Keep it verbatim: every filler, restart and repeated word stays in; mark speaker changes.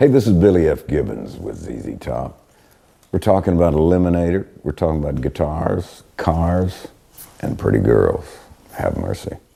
Speaker 1: Hey, this is Billy F. Gibbons with Z Z Top. We're talking about Eliminator. We're talking about guitars, cars, and pretty girls. Have mercy.